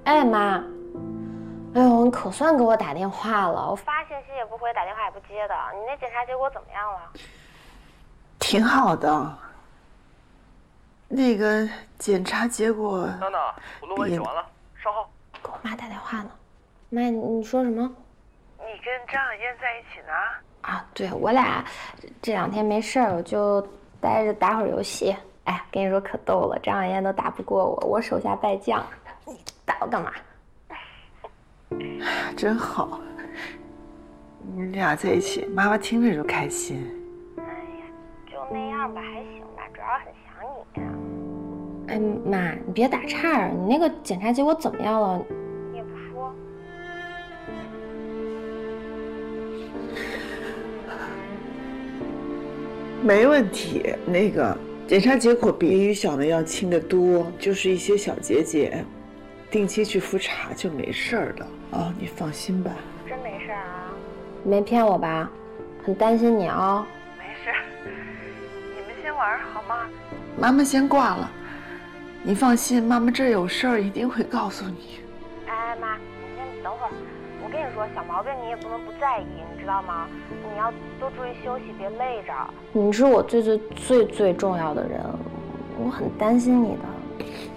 哎妈，哎呦，你可算给我打电话了，我发信息也不回，打电话也不接的。你那检查结果怎么样了？ 挺好的。那个检查结果…… 娜娜，我论文写完了，稍后。 给我妈打电话呢。妈，你说什么？ 你跟张小燕在一起呢？ 啊，对，我俩这2天没事儿，我就待着打会儿游戏。哎，跟你说可逗了，张小燕都打不过我，我手下败将。你打我干嘛？ 真好，你们俩在一起，妈妈听着就开心。 哎呀，就那样吧，还行吧，主要很想你。哎妈，你别打岔，你那个检查结果怎么样了？你也不说。 没问题，那个检查结果比预想的要轻得多，就是一些小结节，定期去复查就没事儿了啊，你放心吧。 真没事啊？没骗我吧？很担心你哦。 没事，你们先玩好吗？ 妈妈先挂了，你放心，妈妈这有事儿一定会告诉你。 哎妈，你先等会儿。我跟你说，小毛病你也不能不在意，你知道吗？你要多注意休息，别累着。你是我最重要的人，我很担心你的。